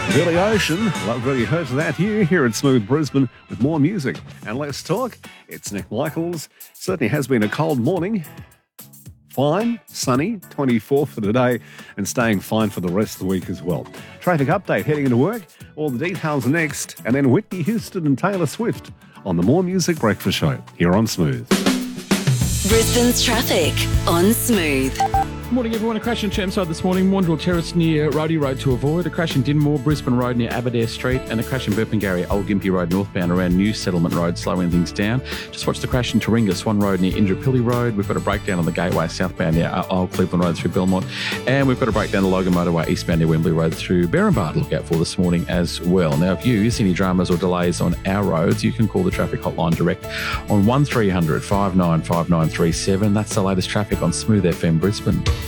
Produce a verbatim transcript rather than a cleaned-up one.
Billy Ocean, love really heard that here, here at Smooth Brisbane with more music. And let's talk. It's Nick Michaels. Certainly has been a cold morning. Fine, sunny, twenty-four for today, and staying fine for the rest of the week as well. Traffic update heading into work. All the details next. And then Whitney Houston and Taylor Swift on the More Music Breakfast Show here on Smooth. Brisbane's traffic on Smooth. Morning, everyone. A crash in Chermside this morning. Wandrell Terrace near Rhodey Road to avoid. A crash in Dinmore, Brisbane Road near Aberdare Street. And a crash in Burpengary, Old Gympie Road northbound around New Settlement Road, slowing things down. Just watch the crash in Taringa, Swan Road near Indooroopilly Road. We've got a breakdown on the Gateway southbound near Old Cleveland Road through Belmont. And we've got a breakdown on the Logan Motorway eastbound near Wembley Road through Berrinba to look out for this morning as well. Now, if you see any dramas or delays on our roads, you can call the traffic hotline direct on one three hundred, five nine five nine three seven. That's the latest traffic on Smooth F M Brisbane.